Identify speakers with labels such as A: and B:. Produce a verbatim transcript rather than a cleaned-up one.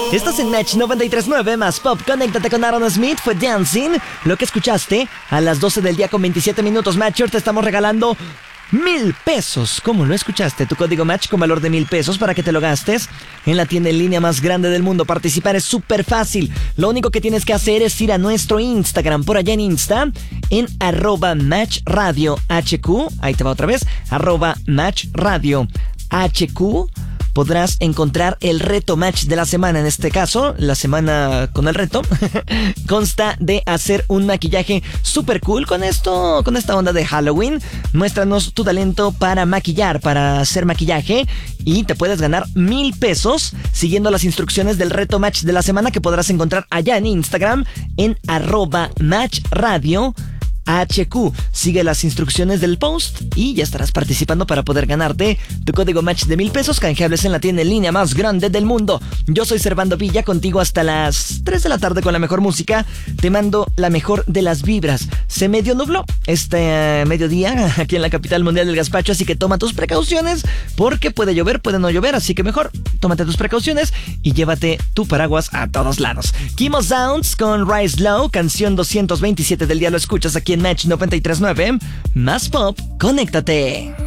A: Estás en Match noventa y tres punto nueve más Pop. Conéctate con Aaron Smith. Fue Dancing. Lo que escuchaste a las doce del día con veintisiete minutos. Matcher, te estamos regalando mil pesos. ¿Cómo lo escuchaste? Tu código Match con valor de mil pesos para que te lo gastes en la tienda en línea más grande del mundo. Participar es súper fácil. Lo único que tienes que hacer es ir a nuestro Instagram. Por allá en Insta, en arroba Match Radio H Q. Ahí te va otra vez. Arroba Match Radio H Q. Podrás encontrar el reto Match de la semana. En este caso, la semana con el reto consta de hacer un maquillaje super cool con esto, con esta onda de Halloween. Muéstranos tu talento para maquillar, para hacer maquillaje, y te puedes ganar mil pesos siguiendo las instrucciones del reto Match de la semana, que podrás encontrar allá en Instagram en arroba Match Radio H Q. Sigue las instrucciones del post y ya estarás participando para poder ganarte tu código Match de mil pesos, canjeables en la tienda en línea más grande del mundo. Yo soy Servando Villa, contigo hasta las tres de la tarde con la mejor música. Te mando la mejor de las vibras. Se medio nubló este uh, mediodía aquí en la capital mundial del gazpacho, así que toma tus precauciones porque puede llover, puede no llover, así que mejor tómate tus precauciones y llévate tu paraguas a todos lados. Kimo Sounds con Rise Low, canción doscientos veintisiete del día, lo escuchas aquí en Match noventa y tres punto nueve más Pop. Conéctate.